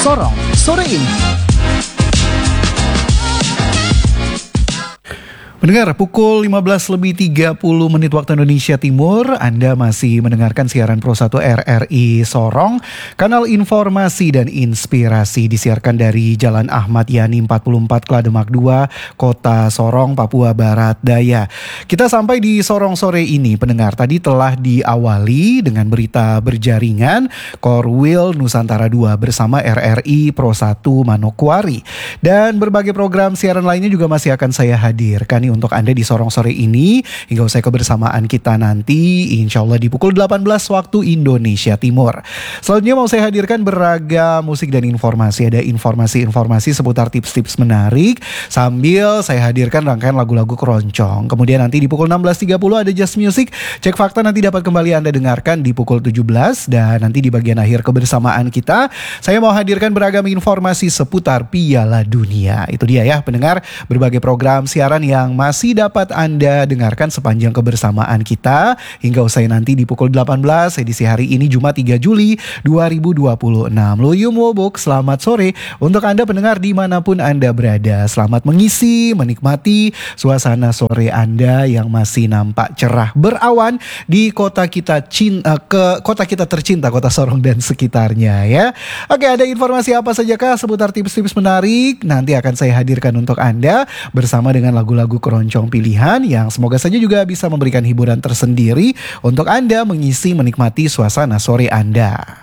Sorong sore ini. Pendengar, pukul 15:30 waktu Indonesia Timur, Anda masih mendengarkan siaran Pro 1 RRI Sorong, kanal informasi dan inspirasi, disiarkan dari Jalan Ahmad Yani 44 Klademak 2, Kota Sorong, Papua Barat Daya. Kita sampai di Sorong sore ini, pendengar. Tadi telah diawali dengan berita berjaringan Korwil Nusantara 2 bersama RRI Pro 1 Manokwari. Dan berbagai program siaran lainnya juga masih akan saya hadirkan nih untuk Anda di Sorong sore ini hingga usai kebersamaan kita nanti insya Allah di pukul 18 waktu Indonesia Timur. Selanjutnya mau saya hadirkan beragam musik dan informasi. Ada informasi-informasi seputar tips-tips menarik sambil saya hadirkan rangkaian lagu-lagu keroncong. Kemudian nanti di pukul 16.30 ada Just Music. Cek fakta nanti dapat kembali Anda dengarkan di pukul 17. Dan nanti di bagian akhir kebersamaan kita saya mau hadirkan beragam informasi seputar Piala Dunia. Itu dia ya pendengar, berbagai program siaran yang masih dapat Anda dengarkan sepanjang kebersamaan kita hingga usai nanti di pukul 18 edisi hari ini Jumat 3 Juli 2026. Luyum Wobok, selamat sore untuk Anda pendengar dimanapun Anda berada. Selamat mengisi, menikmati suasana sore Anda yang masih nampak cerah berawan di kota kita kota kita tercinta, Kota Sorong dan sekitarnya ya. Oke, ada informasi apa saja kah seputar tips-tips menarik? Nanti akan saya hadirkan untuk Anda bersama dengan lagu-lagu keroncong pilihan yang semoga saja juga bisa memberikan hiburan tersendiri untuk Anda mengisi menikmati suasana sore Anda.